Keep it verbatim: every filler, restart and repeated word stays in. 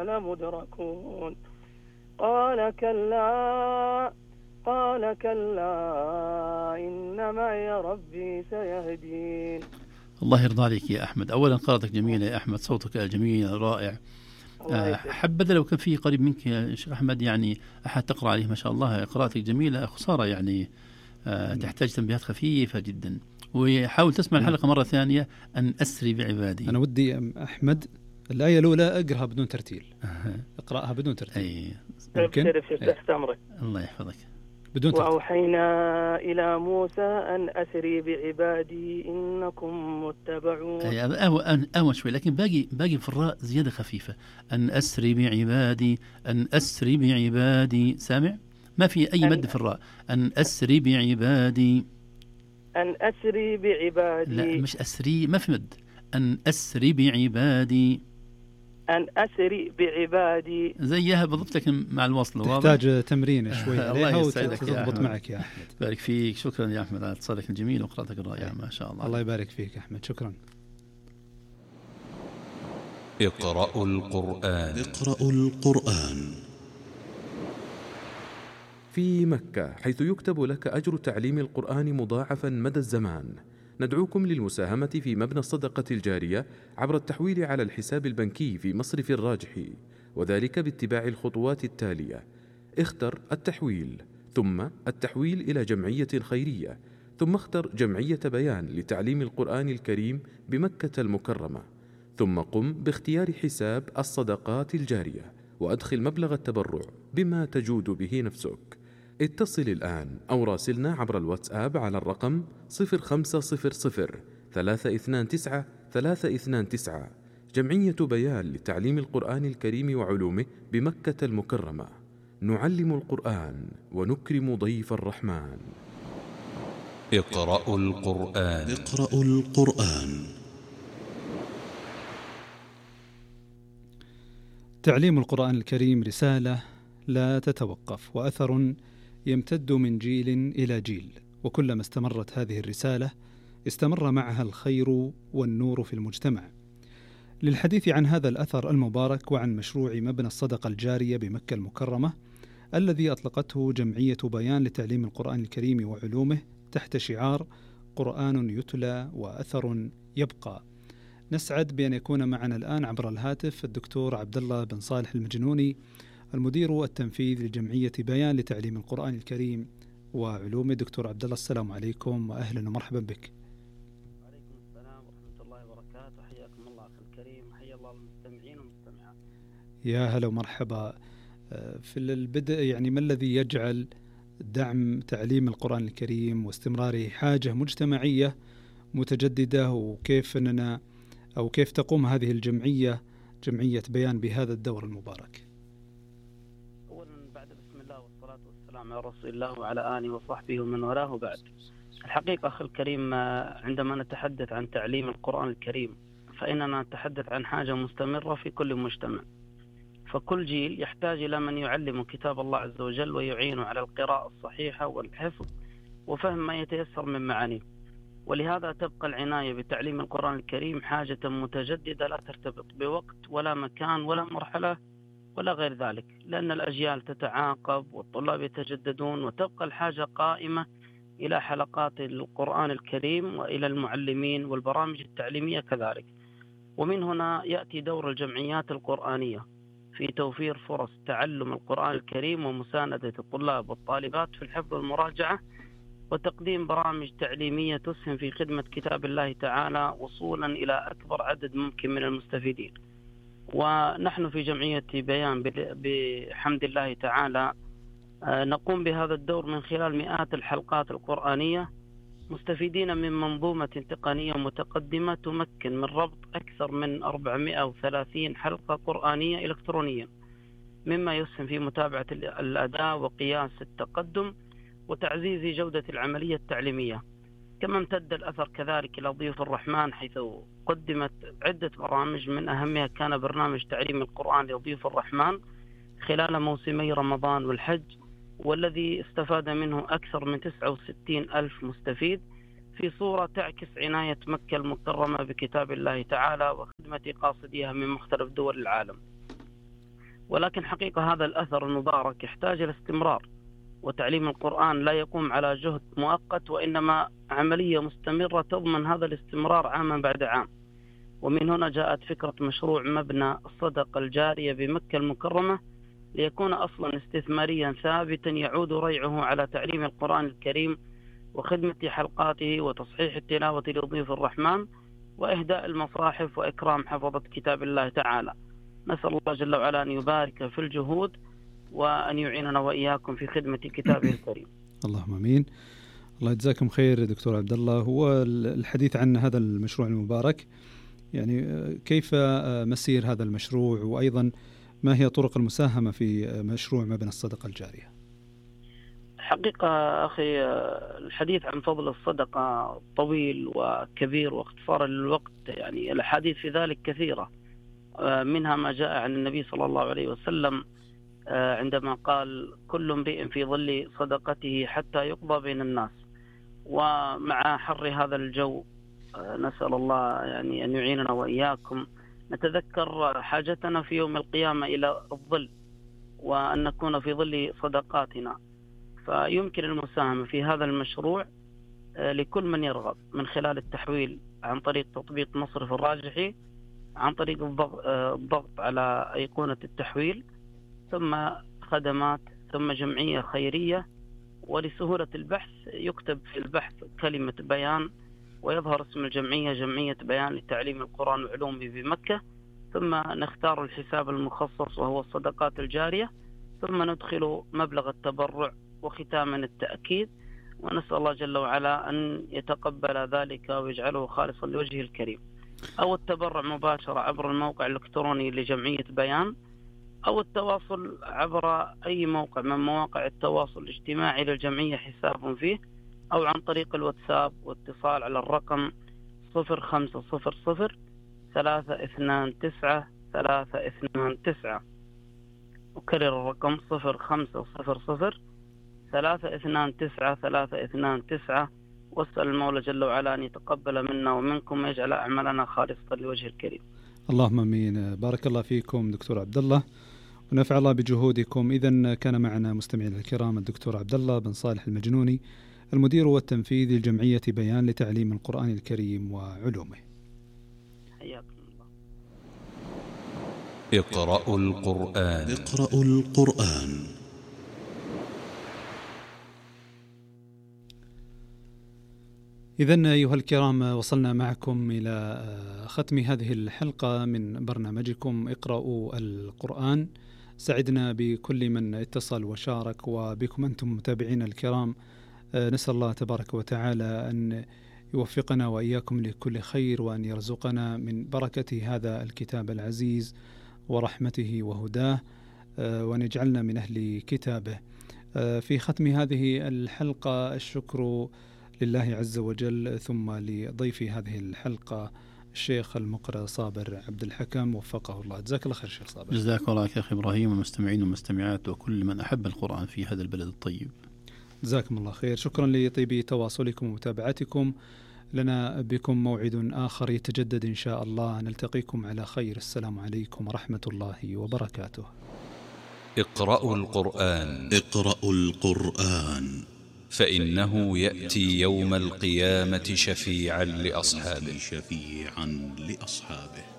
لمدركون قال كلا قال كلا إن معي ربي سيهدين. الله يرضى عليك يا أحمد. أولا قراءتك جميلة يا أحمد، صوتك جميل رائع. حبذا لو كان في قريب منك يا شيخ أحمد يعني أحد تقرأ عليه، ما شاء الله قراءتك جميلة، خسارة يعني تحتاج تنبيهات خفيفة جدا. وحاول تسمع الحلقة مرة ثانية، أن أسري بعبادي. أنا ودي أحمد الآية الأولى أقرأها بدون ترتيل، اقرأها بدون ترتيل. أي ممكن؟ الله يحفظك. بدون ترتيل. وأوحينا إلى موسى أن أسري بعبادي إنكم متبعون. أي أهوى أهوى شوي، لكن باقي باقي في الراء زيادة خفيفة. أن أسري بعبادي، أن أسري بعبادي، سامع؟ ما في أي مد في الراء. أن أسري بعبادي، أن أسري بعبادي. لا مش أسري، ما في مد. أن أسري بعبادي، أن أسري بعبادي زيها بالضبط لكن مع الوصل. تحتاج واضح؟ تمرين شوي الله يسعدك، تضبط معك يا أحمد. بارك فيك. شكرا يا أحمد على اتصالك الجميل وقراءتك الرائعة، ما شاء الله. الله يبارك فيك أحمد، شكرا. اقرأوا القرآن. اقرأوا القرآن. في مكة، حيث يكتب لك أجر تعليم القرآن مضاعفا مدى الزمان، ندعوكم للمساهمة في مبنى الصدقة الجارية عبر التحويل على الحساب البنكي في مصرف الراجحي، وذلك باتباع الخطوات التالية: اختر التحويل، ثم التحويل إلى جمعية خيرية، ثم اختر جمعية بيان لتعليم القرآن الكريم بمكة المكرمة، ثم قم باختيار حساب الصدقات الجارية وأدخل مبلغ التبرع بما تجود به نفسك. اتصل الآن أو راسلنا عبر الواتساب على الرقم صفر خمسة صفر صفر ثلاثة اثنان تسعة ثلاثة اثنان تسعة. جمعية بيان لتعليم القرآن الكريم وعلومه بمكة المكرمة. نعلم القرآن ونكرم ضيف الرحمن. اقرأوا القرآن. اقرأوا القرآن. تعليم القرآن الكريم رسالة لا تتوقف، وأثر يمتد من جيل إلى جيل، وكلما استمرت هذه الرسالة استمر معها الخير والنور في المجتمع. للحديث عن هذا الأثر المبارك وعن مشروع مبنى الصدقة الجارية بمكة المكرمة الذي أطلقته جمعية بيان لتعليم القرآن الكريم وعلومه تحت شعار قرآن يتلى وأثر يبقى، نسعد بأن يكون معنا الآن عبر الهاتف الدكتور عبد الله بن صالح المجنوني، المدير التنفيذي لجمعية بيان لتعليم القرآن الكريم وعلومه. دكتور عبد الله، السلام عليكم وأهلا ومرحبا بك. وعليكم السلام ورحمة الله وبركاته، حياكم الله أخي الكريم، حيا الله المستمعين والمستمعات. يا هلا ومرحبا. في البدء يعني ما الذي يجعل دعم تعليم القرآن الكريم واستمراره حاجة مجتمعية متجددة، وكيف أننا أو كيف تقوم هذه الجمعية جمعية بيان بهذا الدور المبارك؟ أولا بعد بسم الله والصلاة والسلام على رسول الله وعلى آله وصحبه ومن والاه، بعد الحقيقة أخي الكريم عندما نتحدث عن تعليم القرآن الكريم فإننا نتحدث عن حاجة مستمرة في كل مجتمع، فكل جيل يحتاج إلى من يعلم كتاب الله عز وجل ويعينه على القراءة الصحيحة والحفظ وفهم ما يتيسر من معانيه، ولهذا تبقى العناية بتعليم القرآن الكريم حاجة متجددة لا ترتبط بوقت ولا مكان ولا مرحلة ولا غير ذلك، لأن الأجيال تتعاقب والطلاب يتجددون، وتبقى الحاجة قائمة إلى حلقات القرآن الكريم وإلى المعلمين والبرامج التعليمية كذلك. ومن هنا يأتي دور الجمعيات القرآنية في توفير فرص تعلم القرآن الكريم ومساندة الطلاب والطالبات في الحفظ والمراجعة، وتقديم برامج تعليمية تسهم في خدمة كتاب الله تعالى وصولا إلى أكبر عدد ممكن من المستفيدين. ونحن في جمعية بيان بحمد الله تعالى نقوم بهذا الدور من خلال مئات الحلقات القرآنية، مستفيدين من منظومة تقنية متقدمة تمكن من ربط أكثر من أربعمائة وثلاثين حلقة قرآنية إلكترونيا، مما يسهم في متابعة الأداء وقياس التقدم وتعزيز جودة العملية التعليمية. كما امتد الأثر كذلك إلى ضيوف الرحمن، حيث قدمت عدة برامج، من أهمها كان برنامج تعليم القرآن لضيوف الرحمن خلال موسمي رمضان والحج، والذي استفاد منه أكثر من تسعة وستين ألف مستفيد، في صورة تعكس عناية مكة المكرمة بكتاب الله تعالى وخدمة قاصديها من مختلف دول العالم. ولكن حقيقة هذا الأثر المبارك يحتاج إلى استمرار، وتعليم القرآن لا يقوم على جهد مؤقت، وإنما عملية مستمرة تضمن هذا الاستمرار عاما بعد عام. ومن هنا جاءت فكرة مشروع مبنى الصدقة الجارية بمكة المكرمة، ليكون أصلا استثماريا ثابتا يعود ريعه على تعليم القرآن الكريم وخدمة حلقاته وتصحيح التلاوة لضيوف الرحمن وإهداء المصاحف وإكرام حفظة كتاب الله تعالى. نسأل الله جل وعلا أن يبارك في الجهود وأن يعيننا وإياكم في خدمة كتابه الكريم. اللهم آمين. الله يجزاكم خير دكتور عبد الله. هو الحديث عن هذا المشروع المبارك، يعني كيف مسير هذا المشروع، وأيضا ما هي طرق المساهمة في مشروع مبنى الصدقة الجارية؟ حقيقة أخي الحديث عن فضل الصدقة طويل وكبير، واختصارا للوقت يعني الأحاديث في ذلك كثيرة، منها ما جاء عن النبي صلى الله عليه وسلم عندما قال: كل امرئ في ظل صدقته حتى يقضى بين الناس. ومع حر هذا الجو نسأل الله يعني أن يعيننا وإياكم نتذكر حاجتنا في يوم القيامة إلى الظل، وأن نكون في ظل صدقاتنا. فيمكن المساهمة في هذا المشروع لكل من يرغب من خلال التحويل عن طريق تطبيق مصرف الراجحي، عن طريق الضغط على أيقونة التحويل، ثم خدمات، ثم جمعية خيرية. ولسهولة البحث يكتب في البحث كلمة بيان ويظهر اسم الجمعية: جمعية بيان لتعليم القرآن وعلومه بمكة. ثم نختار الحساب المخصص وهو الصدقات الجارية، ثم ندخل مبلغ التبرع، وختاما التأكيد. ونسأل الله جل وعلا أن يتقبل ذلك ويجعله خالصا لوجهه الكريم. أو التبرع مباشرة عبر الموقع الإلكتروني لجمعية بيان، أو التواصل عبر أي موقع من مواقع التواصل الاجتماعي للجمعية حساب فيه، أو عن طريق الواتساب واتصال على الرقم صفر خمسة صفر صفر ثلاثة اثنان تسعة ثلاثة اثنان تسعة. أكرر الرقم صفر خمسة صفر صفر ثلاثة اثنان تسعة ثلاثة اثنان تسعة. واسأل المولى جل وعلا أن يتقبل منا ومنكم ويجعل أعمالنا خالصة لوجه الكريم. اللهم آمين. بارك الله فيكم دكتور عبد الله، ونفع الله بجهودكم. إذن كان معنا مستمعينا الكرام الدكتور عبد الله بن صالح المجنوني، المدير والتنفيذي لجمعية بيان لتعليم القرآن الكريم وعلومه. حياكم الله. اقرأوا القرآن. اقرأوا القرآن. إذن أيها الكرام، وصلنا معكم إلى ختم هذه الحلقة من برنامجكم اقرأوا القرآن. سعدنا بكل من اتصل وشارك، وبكم أنتم متابعين الكرام. نسأل الله تبارك وتعالى أن يوفقنا وإياكم لكل خير، وأن يرزقنا من بركة هذا الكتاب العزيز ورحمته وهداه، وأن يجعلنا من أهل كتابه. في ختم هذه الحلقة الشكر لله عز وجل، ثم لضيف هذه الحلقة الشيخ المقرئ صابر عبد الحكم، وفقه الله. جزاك الله خير شيخ صابر. جزاك الله خير أخي إبراهيم، والمستمعين والمستمعات وكل من أحب القرآن في هذا البلد الطيب. جزاكم الله خير. شكرا لطيب تواصلكم ومتابعتكم. لنا بكم موعد آخر يتجدد إن شاء الله. نلتقيكم على خير. السلام عليكم ورحمة الله وبركاته. اقرأوا القرآن. اقرأوا القرآن، فإنه يأتي يوم القيامة شفيعا لأصحابه. شفيعا لأصحابه.